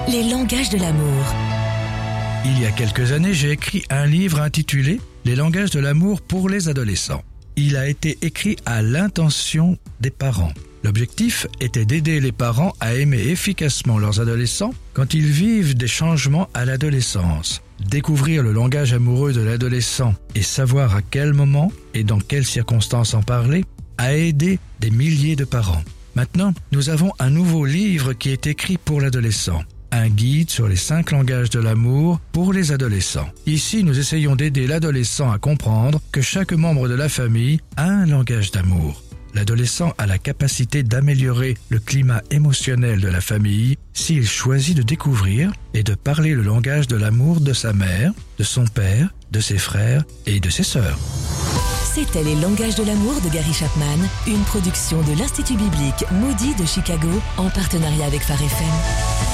Les langages de l'amour. Il y a quelques années, j'ai écrit un livre intitulé « Les langages de l'amour pour les adolescents ». Il a été écrit à l'intention des parents. L'objectif était d'aider les parents à aimer efficacement leurs adolescents quand ils vivent des changements à l'adolescence. Découvrir le langage amoureux de l'adolescent et savoir à quel moment et dans quelles circonstances en parler a aidé des milliers de parents. Maintenant, nous avons un nouveau livre qui est écrit pour l'adolescent. Un guide sur les 5 langages de l'amour pour les adolescents. Ici, nous essayons d'aider l'adolescent à comprendre que chaque membre de la famille a un langage d'amour. L'adolescent a la capacité d'améliorer le climat émotionnel de la famille s'il choisit de découvrir et de parler le langage de l'amour de sa mère, de son père, de ses frères et de ses sœurs. C'était Les langages de l'amour de Gary Chapman, une production de l'Institut biblique Moody de Chicago en partenariat avec Phare FM.